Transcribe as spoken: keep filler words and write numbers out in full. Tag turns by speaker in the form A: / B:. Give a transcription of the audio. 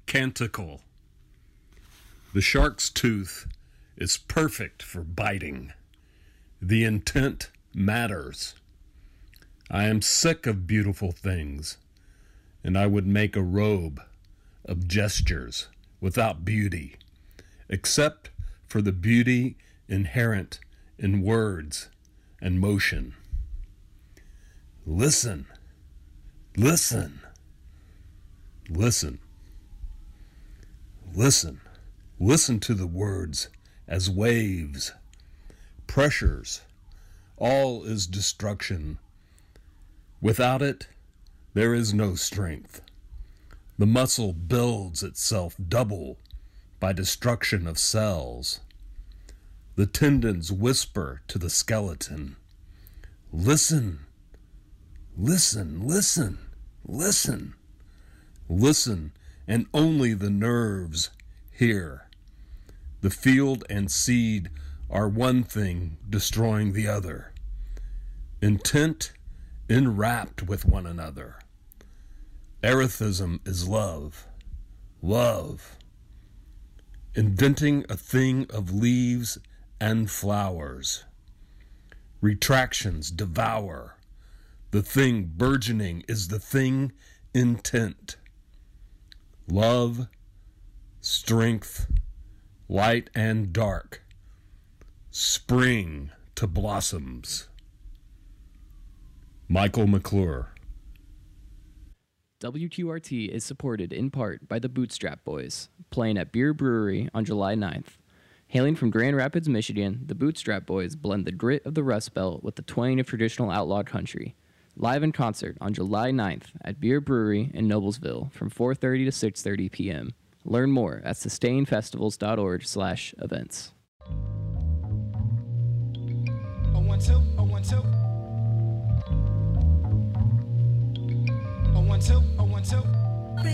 A: Canticle. The shark's tooth is perfect for biting. The intent matters. I am sick of beautiful things, and I would make a robe of gestures without beauty, except for the beauty inherent in words and motion. Listen, listen, listen, listen, listen to the words as waves, pressures. All is destruction. Without it, there is no strength. The muscle builds itself double by destruction of cells. The tendons whisper to the skeleton, listen, listen, listen, listen, listen, and only the nerves hear. The field and seed are one thing destroying the other. Intent enwrapped with one another. Erethism is love. Love. Inventing a thing of leaves and flowers. Retractions devour. The thing burgeoning is the thing intent. Love, strength, light and dark. Spring to blossoms. Michael McClure.
B: W Q R T is supported in part by the Bootstrap Boys, playing at Beer Brewery on July ninth. Hailing from Grand Rapids, Michigan, the Bootstrap Boys blend the grit of the Rust Belt with the twang of traditional outlaw country. Live in concert on July ninth at Beer Brewery in Noblesville from four thirty to six thirty p.m. Learn more at sustainfestivals.org slash events.
C: Oh, one, two, oh, one, two. Oh, one, two, oh, one, two.